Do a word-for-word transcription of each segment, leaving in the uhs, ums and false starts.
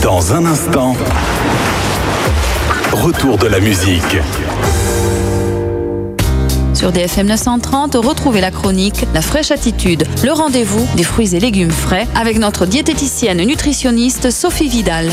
Dans un instant, retour de la musique. Sur D F M neuf cent trente, retrouvez la chronique La Fraîche Attitude, le rendez-vous des fruits et légumes frais avec notre diététicienne nutritionniste Sophie Vidal.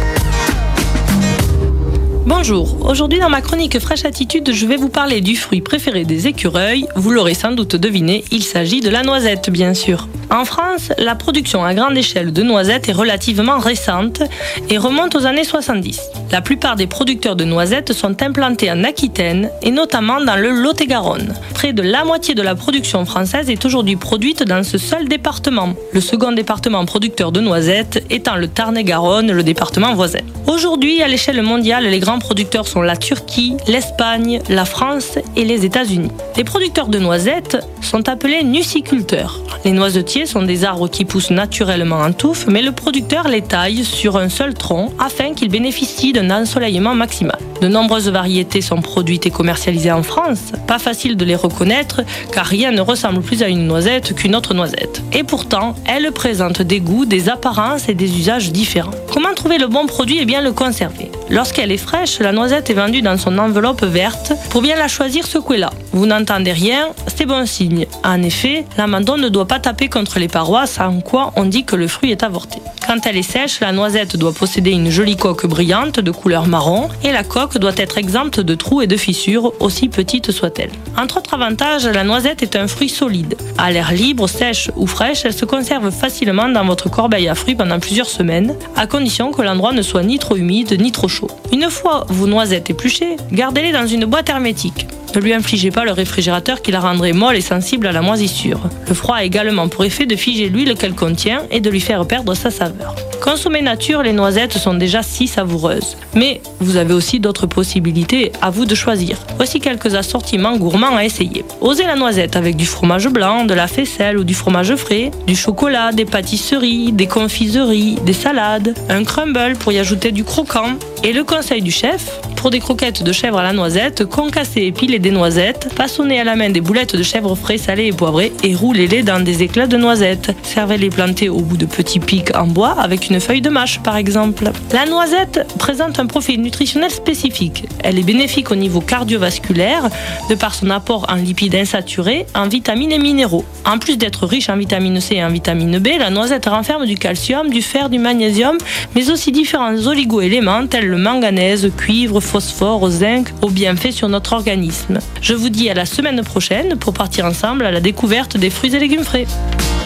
Bonjour, aujourd'hui dans ma chronique Fraîche Attitude, je vais vous parler du fruit préféré des écureuils. Vous l'aurez sans doute deviné, il s'agit de la noisette bien sûr. En France, la production à grande échelle de noisettes est relativement récente et remonte aux années soixante-dix. La plupart des producteurs de noisettes sont implantés en Aquitaine et notamment dans le Lot-et-Garonne. Près de la moitié de la production française est aujourd'hui produite dans ce seul département. Le second département producteur de noisettes étant le Tarn-et-Garonne, le département voisin. Aujourd'hui, à l'échelle mondiale, les grands producteurs sont la Turquie, l'Espagne, la France et les États-Unis. Les producteurs de noisettes sont appelés nuciculteurs. Les noisetiers sont des arbres qui poussent naturellement en touffe, mais le producteur les taille sur un seul tronc afin qu'ils bénéficient d'un ensoleillement maximal. De nombreuses variétés sont produites et commercialisées en France. Pas facile de les reconnaître car rien ne ressemble plus à une noisette qu'une autre noisette. Et pourtant, elles présentent des goûts, des apparences et des usages différents. Comment trouver le bon produit et bien le conserver ? Lorsqu'elle est fraîche, la noisette est vendue dans son enveloppe verte. Pour bien la choisir, secouez-la. Vous n'entendez rien, c'est bon signe. En effet, l'amandon ne doit pas taper contre les parois, sans quoi on dit que le fruit est avorté. Quand elle est sèche, la noisette doit posséder une jolie coque brillante de couleur marron et la coque doit être exempte de trous et de fissures, aussi petite soit-elle. Entre autres avantages, la noisette est un fruit solide. À l'air libre, sèche ou fraîche, elle se conserve facilement dans votre corbeille à fruits pendant plusieurs semaines, à condition que l'endroit ne soit ni trop humide ni trop chaud. Une fois vos noisettes épluchées, gardez-les dans une boîte hermétique. Ne lui infligez pas le réfrigérateur qui la rendrait molle et sensible à la moisissure. Le froid a également pour effet de figer l'huile qu'elle contient et de lui faire perdre sa saveur. Consommées nature, les noisettes sont déjà si savoureuses. Mais vous avez aussi d'autres possibilités, à vous de choisir. Voici quelques assortiments gourmands à essayer. Osez la noisette avec du fromage blanc, de la faisselle ou du fromage frais, du chocolat, des pâtisseries, des confiseries, des salades, un crumble pour y ajouter du croquant. Et le conseil du chef, pour des croquettes de chèvre à la noisette, concassez et pilez des noisettes, façonnez à la main des boulettes de chèvre frais, salées et poivrées et roulez-les dans des éclats de noisettes. Servez-les plantés au bout de petits pics en bois avec une feuille de mâche par exemple. La noisette présente un profil nutritionnel spécifique. Elle est bénéfique au niveau cardiovasculaire de par son apport en lipides insaturés, en vitamines et minéraux. En plus d'être riche en vitamine C et en vitamine B, la noisette renferme du calcium, du fer, du magnésium, mais aussi différents oligo-éléments tels le manganèse, cuivre, phosphore, zinc, aux bienfaits sur notre organisme. Je vous dis à la semaine prochaine pour partir ensemble à la découverte des fruits et légumes frais.